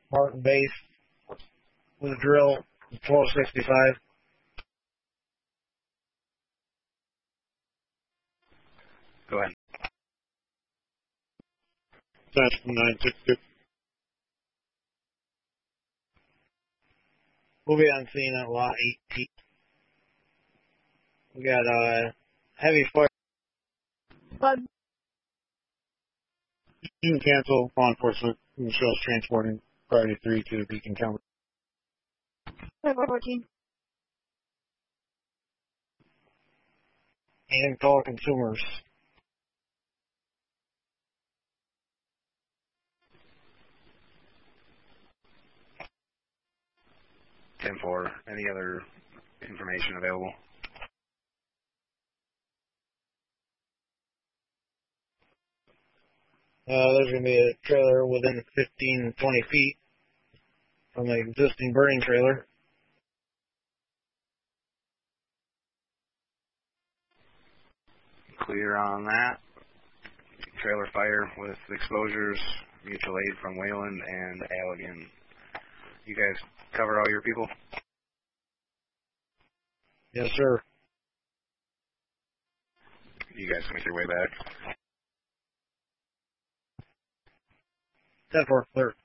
Martin base with a drill 1265. Go ahead. That's 962. We'll be on scene at lot 18. We got heavy fire. You can cancel law enforcement and show us transporting priority 3 to Beacon County. 14. And call consumers. Ten four. Any other information available? There's going to be a trailer within 15, 20 feet from the existing burning trailer. Clear on that. Trailer fire with exposures, mutual aid from Wayland and Allegan. You guys cover all your people? Yes, sir. You guys make your way back. 10-4, clear.